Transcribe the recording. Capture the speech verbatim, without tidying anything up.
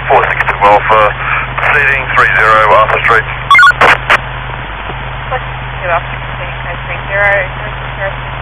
four six two Alpha, proceeding three zero Arthur Street. four six two Alpha, proceeding three zero,